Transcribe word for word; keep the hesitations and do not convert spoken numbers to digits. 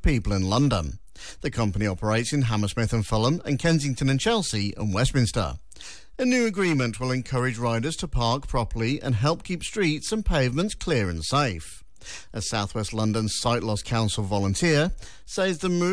hundred people in London. The company operates in Hammersmith and Fulham and Kensington and Chelsea and Westminster. A new agreement will encourage riders to park properly and help keep streets and pavements clear and safe. A South West London Sight Loss Council volunteer says the move